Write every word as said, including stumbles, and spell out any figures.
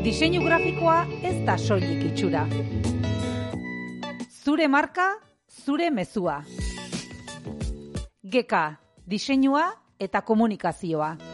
Diseinu grafikoa ez da soilik itxura. Zure marka, zure mezua. Geka, diseinua eta komunikazioa.